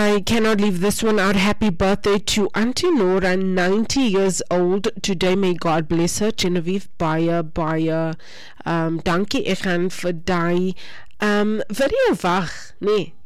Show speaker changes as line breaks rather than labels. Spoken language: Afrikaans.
I cannot leave this one out. Happy birthday to Auntie Nora, 90 years old today. May God bless her. Genevieve baie dankie. Ek gaan vir daai video wag, nee.